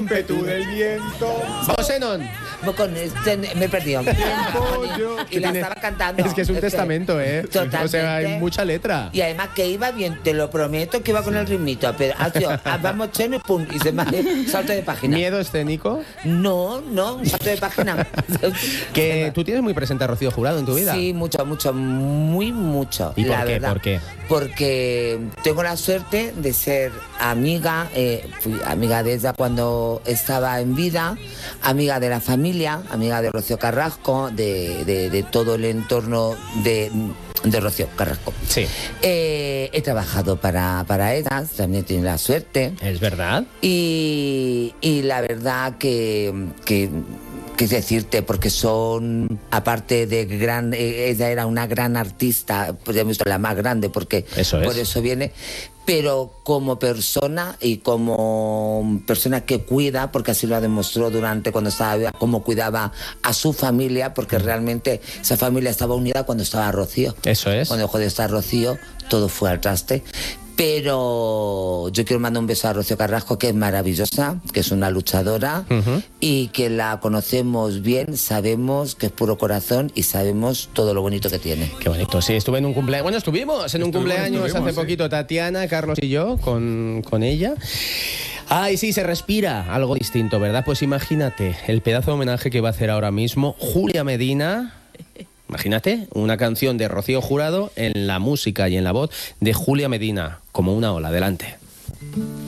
ímpetu del viento. Vamos, Zenon. Me he perdido. Y la Tiene- estaba cantando. Es que es un testamento, ¿eh? Totalmente. O sea, hay mucha letra. Y además que iba bien, te lo prometo que iba con el ritmito. Pero vamos, cheno y pum, y se me salto de página. ¿Miedo escénico? No, un salto de página. Que tú tienes muy presente a Rocío Jurado en tu vida. Sí, mucho, muy mucho. ¿Y por la qué? verdad. ¿Por qué? Porque tengo la suerte de ser amiga, fui amiga de ella cuando estaba en vida, amiga de la familia, amiga de Rocío Carrasco, de todo el entorno de Rocío Carrasco. Sí. He trabajado para ellas, también he tenido la suerte. ¿Es verdad? Y la verdad que qué decirte, porque son, aparte de gran, ella era una gran artista, pues ya hemos visto la más grande, porque Eso es. por eso viene, pero como persona y como persona que cuida, porque así lo demostró durante cuando estaba viva, cómo cuidaba a su familia, porque realmente esa familia estaba unida cuando estaba Rocío. Eso es. Cuando dejó de estar Rocío, todo fue al traste. Pero yo quiero mandar un beso a Rocío Carrasco, que es maravillosa, que es una luchadora y que la conocemos bien, sabemos que es puro corazón y sabemos todo lo bonito que tiene. Qué bonito. Sí, estuve en un cumpleaños. Bueno, estuvimos en un cumpleaños hace poquito, Tatiana, Carlos y yo, con ella. Ay, sí, se respira algo distinto, ¿verdad? Pues imagínate el pedazo de homenaje que va a hacer ahora mismo Julia Medina. Imagínate, una canción de Rocío Jurado en la música y en la voz de Julia Medina, como una ola. Adelante.